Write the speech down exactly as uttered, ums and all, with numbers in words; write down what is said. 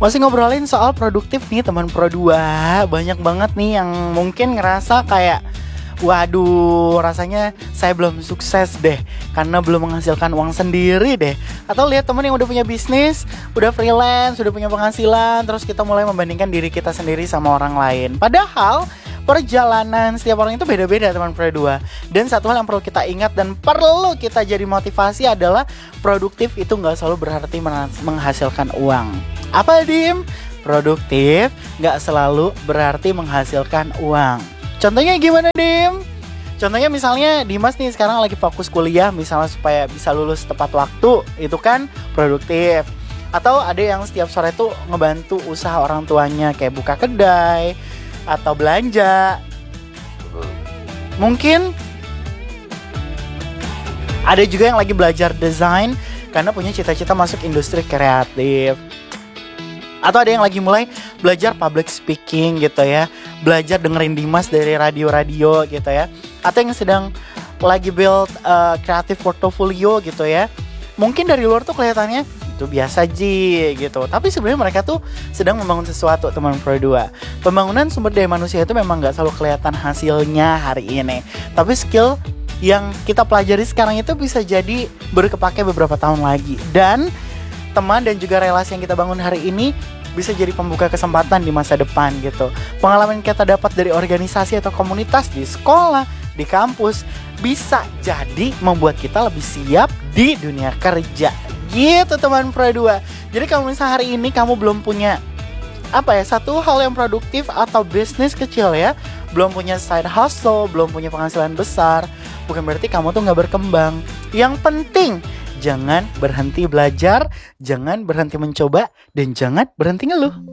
Masih ngobrolin soal produktif nih teman Pro dua. Banyak banget nih yang mungkin ngerasa kayak, waduh, rasanya saya belum sukses deh karena belum menghasilkan uang sendiri deh. Atau lihat teman yang udah punya bisnis, udah freelance, udah punya penghasilan, terus kita mulai membandingkan diri kita sendiri sama orang lain. Padahal perjalanan setiap orang itu beda-beda teman Pro dua. Dan satu hal yang perlu kita ingat dan perlu kita jadi motivasi adalah produktif itu gak selalu berarti menghasilkan uang. Apa Dim? Produktif gak selalu berarti menghasilkan uang. Contohnya gimana Dim? Contohnya misalnya Dimas nih sekarang lagi fokus kuliah, misalnya supaya bisa lulus tepat waktu, itu kan produktif. Atau ada yang setiap sore tuh ngebantu usaha orang tuanya kayak buka kedai atau belanja. Mungkin ada juga yang lagi belajar desain karena punya cita-cita masuk industri kreatif. Atau ada yang lagi mulai belajar public speaking gitu ya, belajar dengerin Dimas dari radio-radio gitu ya. Atau yang sedang lagi build uh, creative portfolio gitu ya. Mungkin dari luar tuh kelihatannya itu biasa Ji gitu, tapi sebenarnya mereka tuh sedang membangun sesuatu teman Pro dua. Pembangunan sumber daya manusia itu memang gak selalu kelihatan hasilnya hari ini, tapi skill yang kita pelajari sekarang itu bisa jadi berkepake beberapa tahun lagi. Dan teman dan juga relasi yang kita bangun hari ini bisa jadi pembuka kesempatan di masa depan gitu. Pengalaman yang kita dapat dari organisasi atau komunitas di sekolah, di kampus, bisa jadi membuat kita lebih siap di dunia kerja gitu teman Pro dua. Jadi kalau misalnya hari ini kamu belum punya apa ya, satu hal yang produktif atau bisnis kecil ya, belum punya side hustle, belum punya penghasilan besar, bukan berarti kamu tuh gak berkembang. Yang penting jangan berhenti belajar, jangan berhenti mencoba, dan jangan berhenti ngeluh.